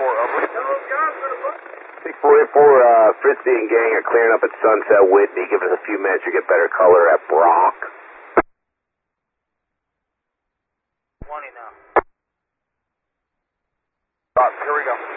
648-4, Fritzy and gang are clearing up at Sunset Whitney. Give us a few minutes to get better color at Brock. 20 now. Here we go.